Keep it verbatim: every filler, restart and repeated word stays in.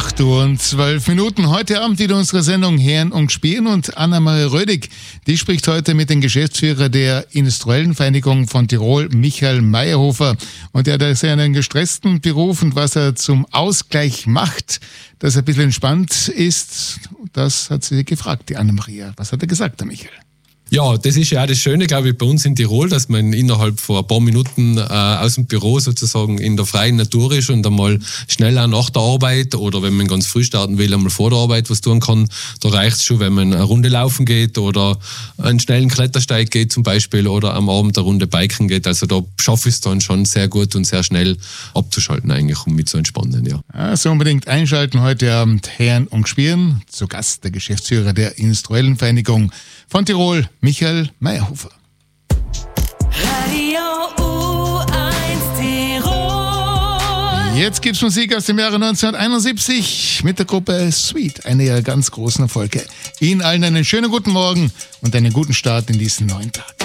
acht Uhr und zwölf Minuten. Heute Abend wieder unsere Sendung Herren und Spielen und Anna-Maria Rödig, die spricht heute mit dem Geschäftsführer der Industriellen Vereinigung von Tirol, Michael Meyerhofer. Und er hat einen gestressten Beruf und was er zum Ausgleich macht, dass er ein bisschen entspannt ist, das hat sie gefragt, die Anna-Maria. Was hat er gesagt, der Michael? Ja, das ist ja auch das Schöne, glaube ich, bei uns in Tirol, dass man innerhalb von ein paar Minuten äh, aus dem Büro sozusagen in der freien Natur ist und einmal schnell auch nach der Arbeit oder wenn man ganz früh starten will, einmal vor der Arbeit was tun kann. Da reicht es schon, wenn man eine Runde laufen geht oder einen schnellen Klettersteig geht zum Beispiel oder am Abend eine Runde biken geht. Also da schaffe ich es dann schon sehr gut und sehr schnell abzuschalten eigentlich, um mich zu entspannen, ja. Also unbedingt einschalten heute Abend Herren und Spielen. Zu Gast der Geschäftsführer der Industriellen Vereinigung von Tirol, Michael Meyerhofer. Radio U eins Tirol. Jetzt gibt's Musik aus dem Jahre neunzehnhunderteinundsiebzig mit der Gruppe Sweet, eine ihrer ganz großen Erfolge. Ihnen allen einen schönen guten Morgen und einen guten Start in diesen neuen Tag.